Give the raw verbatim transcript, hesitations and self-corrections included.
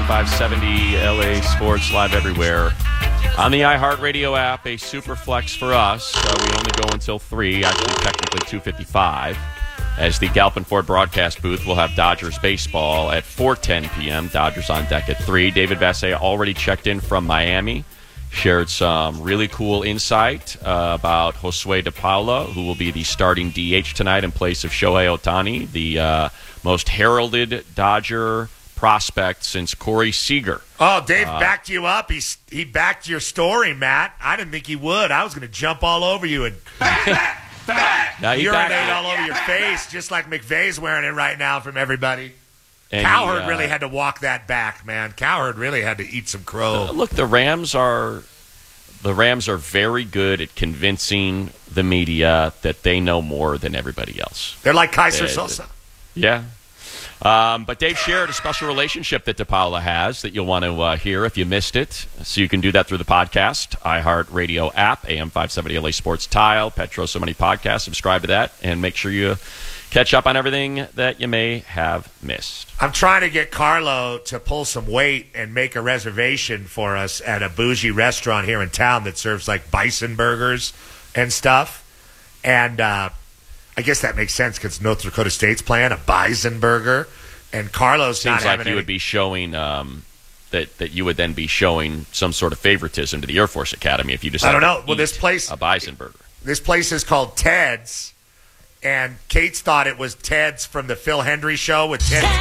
M five seventy, L A Sports, live everywhere. On the iHeartRadio app, a super flex for us. Uh, we only go until three, actually technically two fifty-five. As the Galpin Ford broadcast booth, we'll have Dodgers baseball at four ten p.m. Dodgers on deck at three. David Vassegh already checked in from Miami. Shared some really cool insight uh, about Josue DePaula, who will be the starting D H tonight in place of Shohei Ohtani, the uh, most heralded Dodger prospect since Corey Seager. Oh, Dave uh, backed you up. He he backed your story, Matt. I didn't think he would. I was going to jump all over you and now urinate all over your face, just like McVay's wearing it right now from everybody. And Cowherd he, uh, really had to walk that back, man. Cowherd really had to eat some crow. Uh, look, the Rams are the Rams are very good at convincing the media that they know more than everybody else. They're like Kaiser They- Sosa. Yeah. Um, but Dave shared a special relationship that DePaula has that you'll want to uh, hear if you missed it. So you can do that through the podcast, iHeartRadio app, A M five seventy L A Sports Tile, Petro So Many Podcasts. Subscribe to that and make sure you catch up on everything that you may have missed. I'm trying to get Carlo to pull some weight and make a reservation for us at a bougie restaurant here in town that serves like bison burgers and stuff. And uh, I guess that makes sense because North Dakota State's playing a bison burger. And Carlo's not Seems like having you any- would be showing um, that that you would then be showing some sort of favoritism to the Air Force Academy if you decided I don't know. to Well, eat this place- a bison burger. This place is called Ted's. And Kate's thought it was Ted's from the Phil Hendry show with Ted